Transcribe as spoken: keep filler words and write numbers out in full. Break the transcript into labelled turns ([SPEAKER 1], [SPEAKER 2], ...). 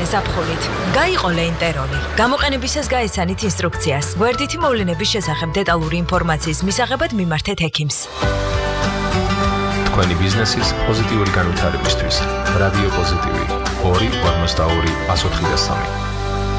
[SPEAKER 1] ზაფხულით. გაიყო ლეინტეროლი. გამოყენებისას გაეცანით ინსტრუქციას. გვერდითი მოვლენების შესახებ დეტალური ინფორმაციის მისაღებად მიმართეთ ექიმს.
[SPEAKER 2] თქვენი ბიზნესის პოზიტიური განვითარებისთვის. რადიო პოზიტივი ორი ორმოცდაორი ას ოთხი და სამი